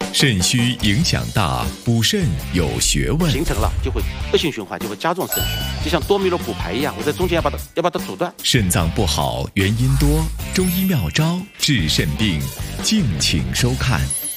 肾虚影响大，补肾有学问。 形成了就会恶性循环，就会加重肾虚，就像多米诺骨牌一样，我在中间要把它阻断。 肾脏不好原因多，中医妙招治肾病，敬请收看。